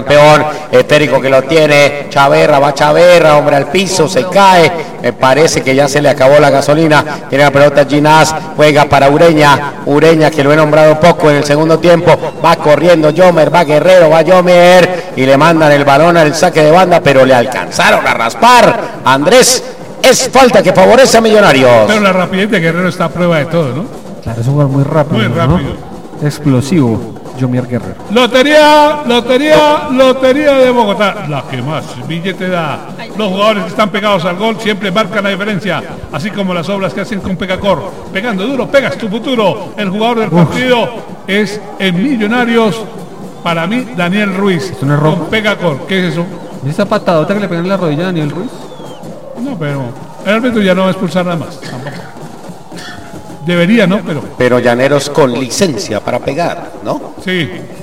campeón, Etérico que lo tiene, Chaverra, va Chaverra, hombre al piso, se cae, me parece que ya se le acabó la gasolina, tiene la pelota Ginás, juega para Ureña que lo he nombrado poco en el segundo tiempo, va corriendo Yomer, va Guerrero, va Yomer, y le mandan el balón al saque de banda, pero le alcanzaron a raspar, Andrés, es falta que favorece a Millonarios. Pero la rapidez de Guerrero está a prueba de todo, ¿no? Claro, es un jugador muy rápido. Muy rápido. ¿no? Explosivo, Yomer Guerrero. Lotería de Bogotá. La que más billete da. Los jugadores que están pegados al gol siempre marcan la diferencia. Así como las obras que hacen con Pegacor. Pegando duro, pegas tu futuro. El jugador del partido es en Millonarios. Para mí, Daniel Ruiz. ¿Esto no es rojo? Con Pegacor. ¿Qué es eso? ¿Y esa patadota que le pegan en la rodilla a Daniel Ruiz? No, pero el árbitro ya no va a expulsar nada más. Tampoco. Debería, ¿no? Pero Llaneros con licencia para pegar, ¿no? Sí.